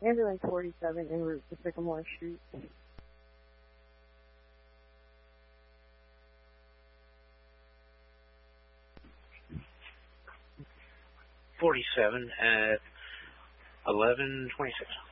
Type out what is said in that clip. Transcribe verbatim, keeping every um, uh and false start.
Ambulance forty-seven en route to Sycamore Street. forty-seven at eleven twenty-six.